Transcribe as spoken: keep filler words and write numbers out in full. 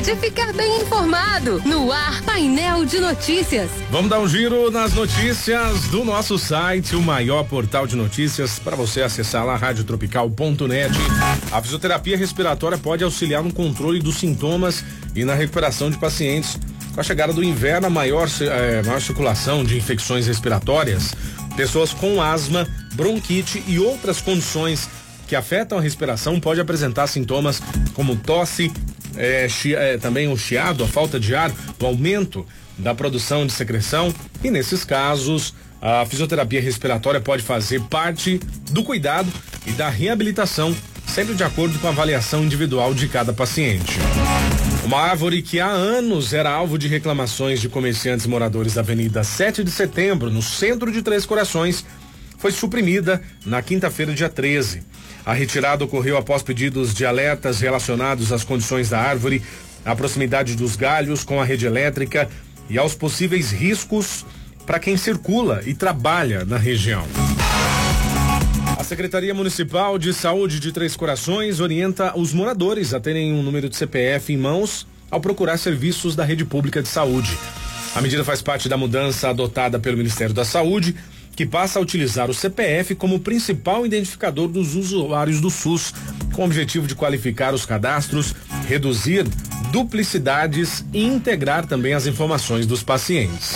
de ficar bem informado. No ar, Painel de Notícias. Vamos dar um giro nas notícias do nosso site, o maior portal de notícias para você acessar lá, rádio tropical ponto net. A fisioterapia respiratória pode auxiliar no controle dos sintomas e na recuperação de pacientes. Com a chegada do inverno, a maior, é, maior circulação de infecções respiratórias, pessoas com asma, bronquite e outras condições que afetam a respiração pode apresentar sintomas como tosse, é, chi, é, também o chiado, a falta de ar, o aumento da produção de secreção, e nesses casos a fisioterapia respiratória pode fazer parte do cuidado e da reabilitação, sempre de acordo com a avaliação individual de cada paciente. Uma árvore que há anos era alvo de reclamações de comerciantes moradores da Avenida sete de Setembro, no centro de Três Corações, foi suprimida na quinta-feira, dia treze. A retirada ocorreu após pedidos de alertas relacionados às condições da árvore, à proximidade dos galhos com a rede elétrica e aos possíveis riscos para quem circula e trabalha na região. A Secretaria Municipal de Saúde de Três Corações orienta os moradores a terem um número de C P F em mãos ao procurar serviços da rede pública de saúde. A medida faz parte da mudança adotada pelo Ministério da Saúde, que passa a utilizar o C P F como principal identificador dos usuários do SUS, com o objetivo de qualificar os cadastros, reduzir duplicidades e integrar também as informações dos pacientes.